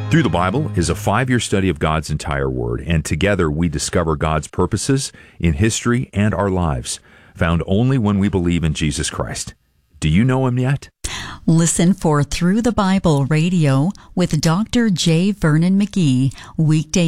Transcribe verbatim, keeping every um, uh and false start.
Through the Bible is a five-year study of God's entire Word, and together we discover God's purposes in history and our lives, found only when we believe in Jesus Christ. Do you know Him yet? Listen for Through the Bible Radio with Doctor J. Vernon McGee, weekday